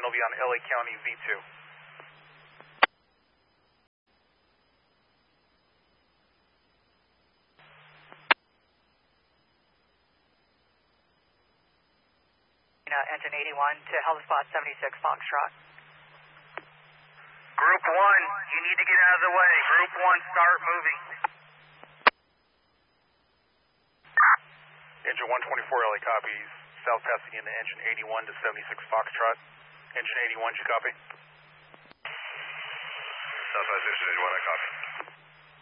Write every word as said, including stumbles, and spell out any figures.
will be on L A County V two. Engine eighty-one to Helispot seventy-six Foxtrot. Group one, you need to get out of the way. Group one, start moving. Engine one twenty-four L A copies. South passing into engine eighty-one to seventy-six Foxtrot. Engine eighty-one, you copy? South passing engine eighty-one, I copy.